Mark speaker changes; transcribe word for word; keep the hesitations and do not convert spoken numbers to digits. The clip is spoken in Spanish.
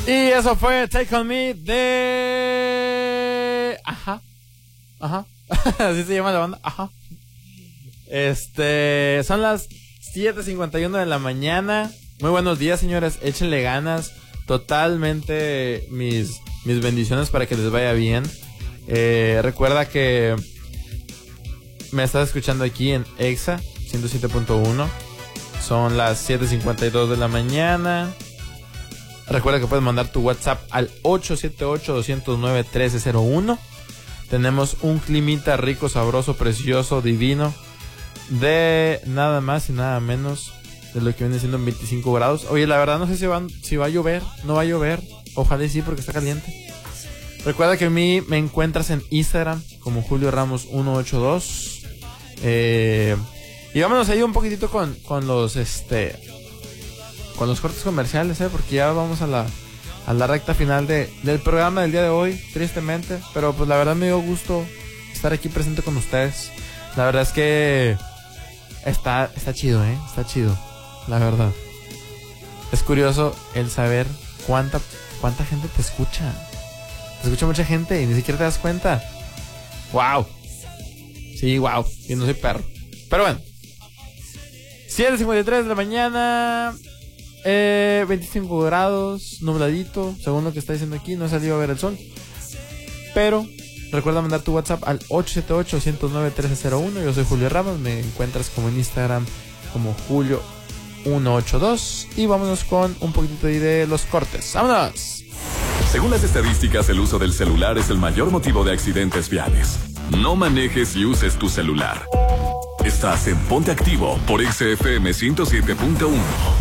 Speaker 1: Y eso fue Take On Me de... Ajá. Ajá. Así se llama la banda. Ajá. Este... Son las siete cincuenta y uno de la mañana. Muy buenos días, señores. Échenle ganas. Totalmente mis, mis bendiciones para que les vaya bien. Eh, recuerda que me estás escuchando aquí en Exa ciento siete punto uno. Son las siete cincuenta y dos de la mañana. Recuerda que puedes mandar tu WhatsApp al ocho siete ocho, dos cero nueve, uno tres cero uno. Tenemos un climita rico, sabroso, precioso, divino, de nada más y nada menos de lo que viene siendo en veinticinco grados. Oye, la verdad no sé si va, si va a llover. No va a llover. Ojalá y sí, porque está caliente. Recuerda que a mí me encuentras en Instagram como Julio Ramos ciento ochenta y dos. Eh, y vámonos ahí un poquitito con, con los este con los cortes comerciales, ¿eh? Porque ya vamos a la a la recta final de, del programa del día de hoy, tristemente. Pero pues la verdad me dio gusto estar aquí presente con ustedes. La verdad es que está, está chido, ¿eh? Está chido, la verdad. Es curioso el saber cuánta, cuánta gente te escucha. Te escucha mucha gente y ni siquiera te das cuenta. ¡Wow! Sí, wow. Y no soy perro. Pero bueno. siete cincuenta y tres de la mañana. Eh, veinticinco grados. Nubladito. Según lo que está diciendo aquí. No ha salido a ver el sol. Pero recuerda mandar tu WhatsApp al ocho siete ocho, dos cero nueve, uno tres cero uno. Yo soy Julio Ramos. Me encuentras como en Instagram como Julio ciento ochenta y dos. Y vámonos con un poquito de los cortes. ¡Vámonos!
Speaker 2: Según las estadísticas, el uso del celular es el mayor motivo de accidentes viales. No manejes y uses tu celular. Estás en Ponte Activo por X F M ciento siete punto uno.